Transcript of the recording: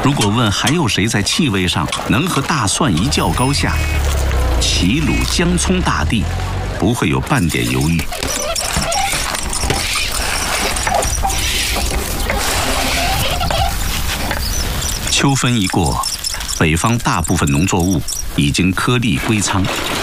如果问还有谁在气味上能和大蒜一较高下，齐鲁姜葱大地不会有半点犹豫。秋分一过，北方大部分农作物已经颗粒归仓，